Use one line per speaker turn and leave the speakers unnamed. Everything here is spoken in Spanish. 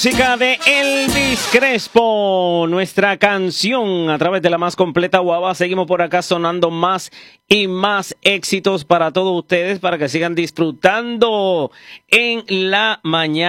Música de Elvis Crespo, nuestra canción a través de la más completa guava. Seguimos por acá sonando más y más éxitos para todos ustedes, para que sigan disfrutando en la mañana.